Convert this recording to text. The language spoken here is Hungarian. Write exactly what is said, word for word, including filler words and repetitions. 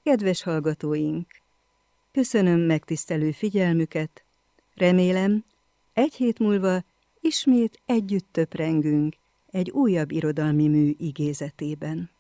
Kedves hallgatóink! Köszönöm megtisztelő figyelmüket, remélem, egy hét múlva ismét együtt töprengünk egy újabb irodalmi mű igézetében.